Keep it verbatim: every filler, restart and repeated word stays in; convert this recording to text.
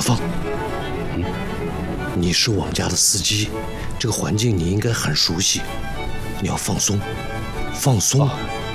放，嗯，你是我们家的司机，这个环境你应该很熟悉，你要放松，放松。